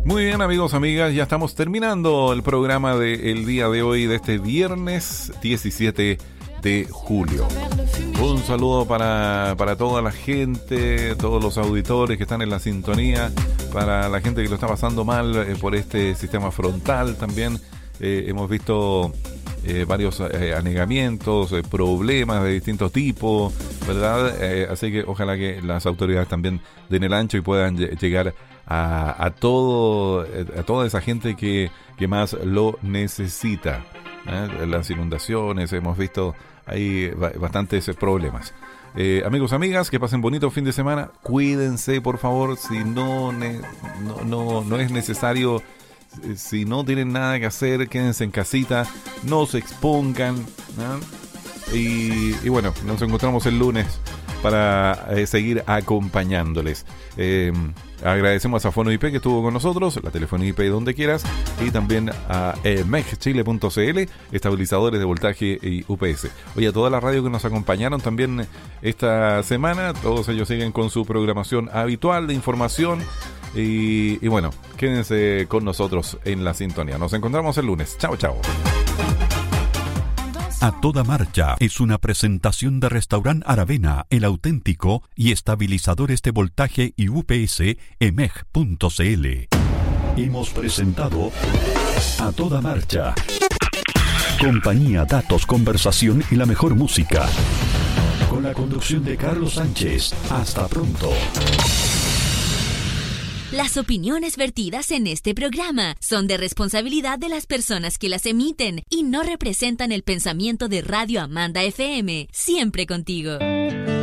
Muy bien, amigos, amigas, ya estamos terminando el programa del día de hoy, de este viernes 17 de julio. Un saludo para toda la gente, todos los auditores que están en la sintonía, para la gente que lo está pasando mal por este sistema frontal también. Hemos visto varios anegamientos, problemas de distintos tipos, ¿verdad? Así que ojalá que las autoridades también den el ancho y puedan llegar a toda esa gente que más lo necesita. Las inundaciones, hemos visto hay bastantes problemas. Amigos, amigas, que pasen bonito fin de semana. Cuídense, por favor. Si no es necesario, si no tienen nada que hacer, quédense en casita, no se expongan, ¿no? Y bueno, nos encontramos el lunes para seguir acompañándoles. Agradecemos a Fono IP que estuvo con nosotros, la telefonía IP donde quieras, y también a mechchile.cl, estabilizadores de voltaje y UPS. Oye, a toda la radio que nos acompañaron también esta semana, todos ellos siguen con su programación habitual de información. Y bueno, quédense con nosotros en la sintonía. Nos encontramos el lunes. Chao, chao. A Toda Marcha es una presentación de Restaurant Aravena, El Auténtico, y estabilizadores de voltaje y UPS emeg.cl. Hemos presentado A Toda Marcha. Compañía, datos, conversación y la mejor música. Con la conducción de Carlos Sánchez. Hasta pronto. Las opiniones vertidas en este programa son de responsabilidad de las personas que las emiten y no representan el pensamiento de Radio Amanda FM. Siempre contigo.